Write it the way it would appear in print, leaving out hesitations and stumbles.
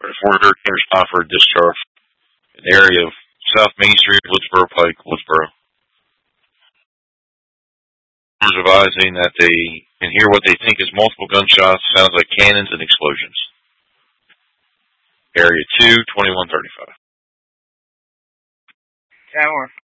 order can respond for a discharge in the area of South Main Street, Woodsboro Pike, Woodsboro. Advising that they can hear what they think is multiple gunshots, sounds like cannons and explosions. Area 2, 2135. Tower